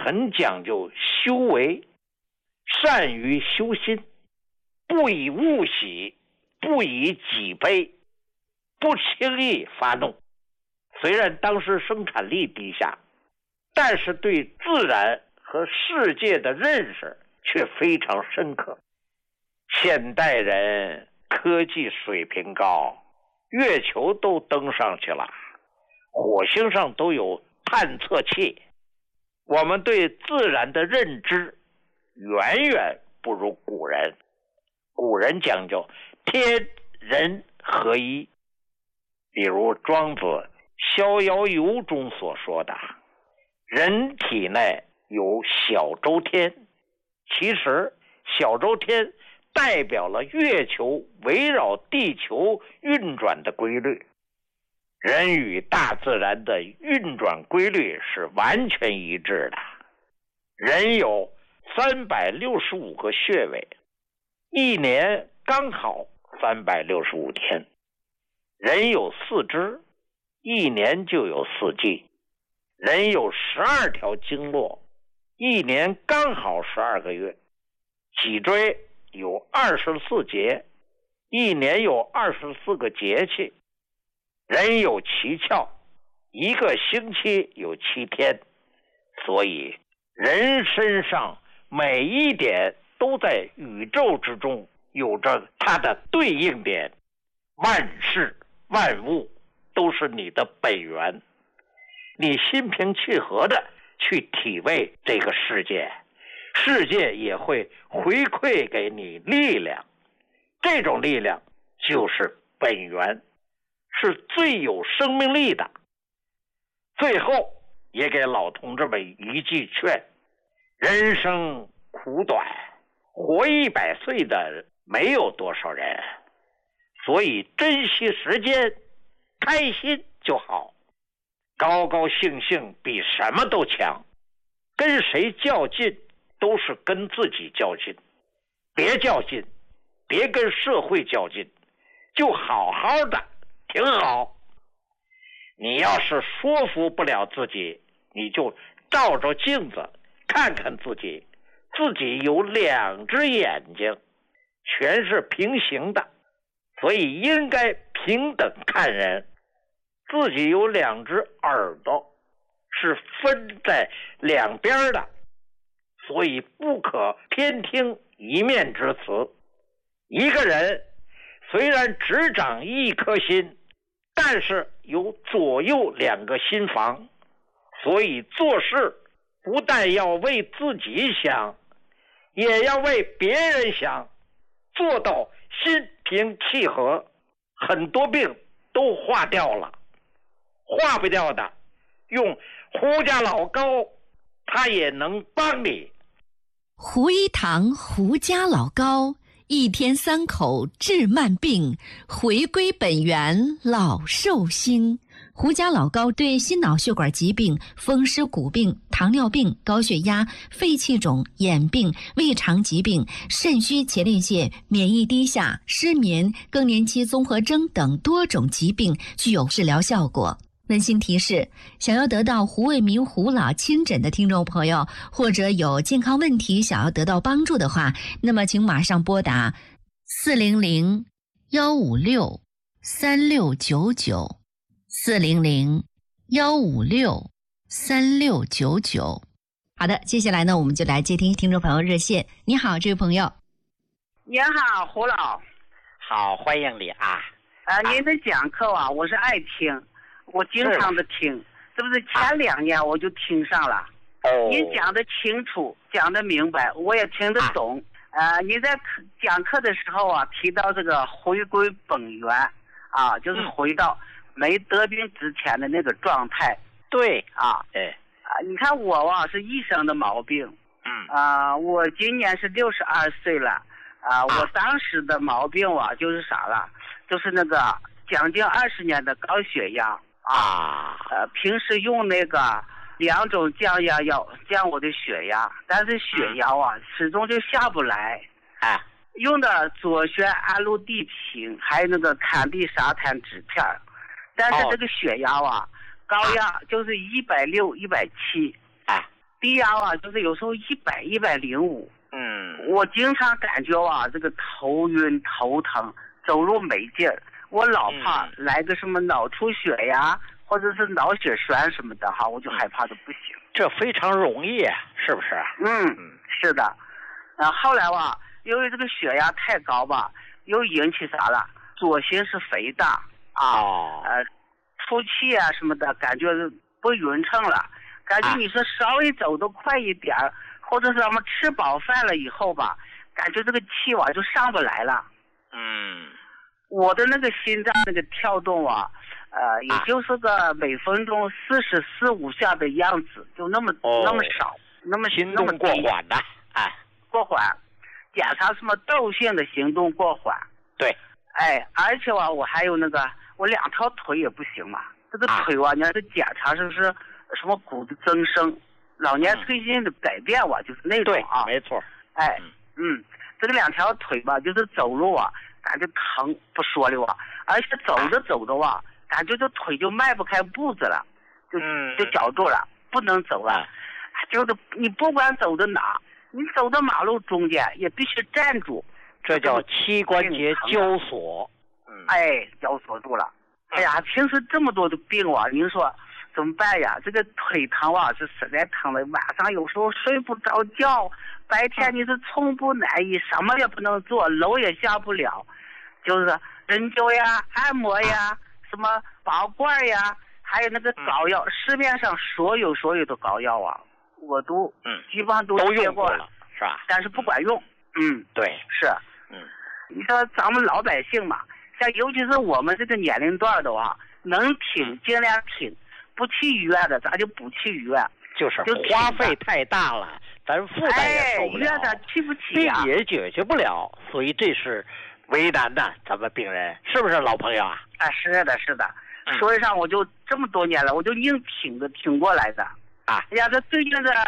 很讲究修为，善于修心，不以物喜，不以己悲，不轻易发怒。虽然当时生产力低下，但是对自然和世界的认识却非常深刻。现代人科技水平高，月球都登上去了，火星上都有探测器，我们对自然的认知远远不如古人。古人讲究天人合一，比如庄子《逍遥游》中所说的，人体内有小周天，其实小周天代表了月球围绕地球运转的规律。人与大自然的运转规律是完全一致的。人有365个穴位，一年刚好365天。人有4肢，一年就有4季。人有12条经络，一年刚好12个月。脊椎有24节，一年有24个节气。人有7窍，一个星期有7天。所以人身上每一点都在宇宙之中有着它的对应点，万事万物都是你的本源。你心平气和的去体味这个世界，世界也会回馈给你力量。这种力量就是本源，是最有生命力的。最后也给老同志们一句劝，人生苦短，活100岁的没有多少人，所以珍惜时间，开心就好。高高兴兴比什么都强。跟谁较劲都是跟自己较劲，别较劲，别跟社会较劲，就好好的挺好。你要是说服不了自己，你就照照镜子看看自己，自己有2只眼睛，全是平行的，所以应该平等看人。自己有2只耳朵，是分在两边的，所以不可偏听一面之词。一个人虽然只长1颗心，但是有左右2个心房，所以做事不但要为自己想，也要为别人想，做到心平气和，很多病都化掉了。化不掉的，用胡家老膏，它也能帮你。 胡一堂胡家老膏，1天3口治慢病，回归本源老寿星。胡家老膏对心脑血管疾病、风湿骨病、糖尿病、高血压、肺气肿、眼病、胃肠疾病、肾虚前列腺、免疫低下、失眠、更年期综合征等多种疾病具有治疗效果。温馨提示，想要得到胡卫民胡老亲诊的听众朋友，或者有健康问题想要得到帮助的话，那么请马上拨打400-156-3699 400-156-3699。好的，接下来呢，我们就来接听听众朋友热线。你好，这位朋友。 你好，胡老。 好，欢迎你啊。 您的讲课啊，我是爱听。我经常的听，这不是前2年我就听上了。您讲的清楚，讲的明白，我也听得懂。您在讲课的时候啊，提到这个回归本源啊，就是回到没得病之前的那个状态。 对啊，你看我啊是一生的毛病。我今年是62岁了。我当时的毛病啊就是啥了，就是那个将近20年的高血压。平时用那个2种降压药降我的血压，但是血压啊始终就下不来。用的左旋氨氯地平，还有那个坎地沙滩纸片，但是这个血压啊高压就是160、170。 低压啊，就是有时候100、105。我经常感觉啊，这个头晕头疼，走路没劲儿。我老怕来个什么脑出血呀，或者是脑血栓什么的哈，我就害怕的不行。 这非常容易，是不是？ 是的。后来吧，由于这个血压太高吧，又引起啥了？左心室肥大出气啊什么的，感觉不匀称了。感觉你说稍微走得快一点，或者是咱们吃饱饭了以后吧，感觉这个气啊就上不来了。我的那个心脏那个跳动啊，也就是个每分钟44、45下的样子，就那么少，那么行动过缓的， 过缓，检查什么窦性的行动过缓。 对， 而且啊，我还有那个，我2条腿也不行嘛，这个腿啊，你要是检查是不是什么骨的增生，老年退行的改变啊，就是那种啊， 没错。 这个2条腿吧，就是走路啊，感觉疼不说了啊，而且走着走着啊，感觉这腿就迈不开步子了，就绞住了，不能走了。就是你不管走到哪，你走到马路中间也必须站住， 这叫膝关节交锁。 交锁住了。哎呀，平时这么多的病啊，您说怎么办呀？这个腿疼啊，是实在疼了，晚上有时候睡不着觉，白天你是寸步难移，什么也不能做，楼也下不了，就是针灸呀、按摩呀、什么拔罐呀，还有那个膏药，市面上所有的膏药啊，我都基本上都用过了， 是吧？ 但是不管用。 对， 是。你说咱们老百姓嘛，像尤其是我们这个年龄段的话，能挺尽量挺，不去医院的咱就不去医院。 就是花费太大了，咱负担也受不了， 咱去不起病也解决不了，所以这是为难的咱们病人，是不是老朋友啊？ 是的。所以上我就这么多年了，我就硬挺过来的。哎呀，这最近这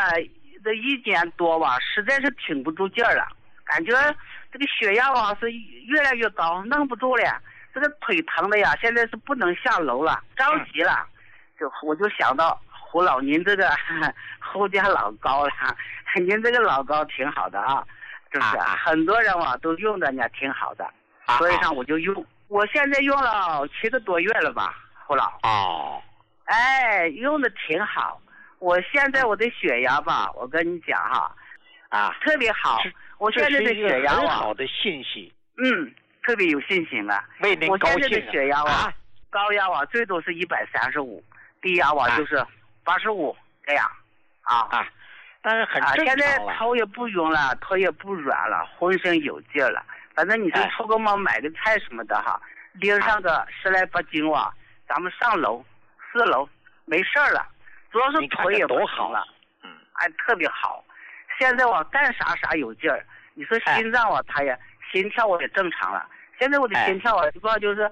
1年多吧，实在是挺不住劲儿了，感觉这个血压啊是越来越高，弄不住了。这个腿疼的呀，现在是不能下楼了，着急了。我就想到胡老您这个侯家老膏了，您这个老膏挺好的啊，是不是？很多人啊都用的呢挺好的，所以上我就用。我现在用了7个多月了吧，胡老。用的挺好。我现在我的血压吧，我跟你讲哈，特别好。我现在的血压很好的信息。 特别有信心了。 为您高兴。 我现在的血压高压最多是135，低压就是85这样。 但是很正常了。 现在头也不晕了，腿也不软了，浑身有劲了。反正你是出个门买个菜什么的哈，拎上个10来8斤哇，咱们上楼4楼没事了，主要是腿也不疼了。特别好。现在我干啥有劲儿。你说心脏它也心跳也正常了。现在我的心跳基本上就是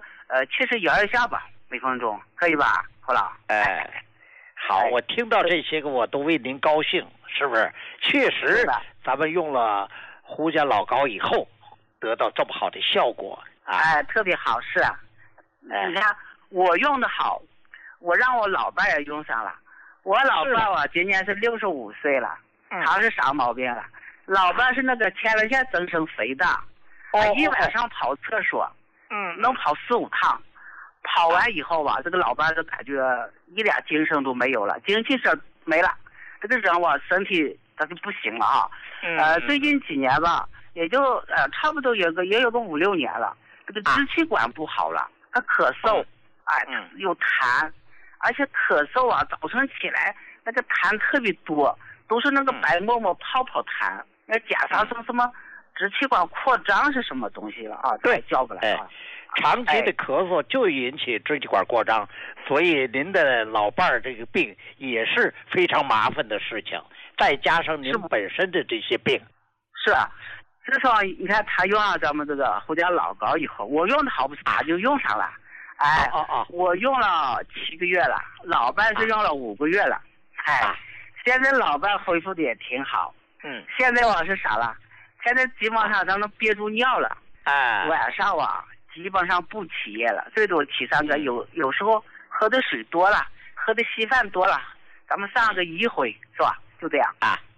71下吧每分钟，可以吧，胡老？ 好，我听到这些个我都为您高兴，是不是？确实，咱们用了胡家老膏以后，得到这么好的效果特别好，是啊。你看我用的好，我让我老伴也用上了。我老伴今年是65岁了，他是啥毛病了？老伴是那个前列腺增生肥大，一晚上跑厕所，能跑4、5趟。跑完以后吧，这个老伴就感觉一点精神都没有了，精气神没了，这个人身体他就不行了啊。最近几年吧，也就差不多也有个5、6年了，这个支气管不好了，他咳嗽，有痰，而且咳嗽早晨起来那个痰特别多，都是那个白沫沫泡泡痰，那检查成什么支气管扩张是什么东西了对，叫不来长期的咳嗽就引起支气管扩张，所以您的老伴儿这个病也是非常麻烦的事情，再加上您本身的这些病。 是啊，至少你看他用上咱们这个胡家老膏以后，我用的好不是他就用上了。我用了7个月了，老伴是用了5个月了。现在老伴恢复的也挺好。现在是啥了？现在基本上咱能憋住尿了。晚上基本上不起夜了，最多起3个，有时候喝的水多了，喝的稀饭多了，咱们上个1回是吧？ 就这样啊。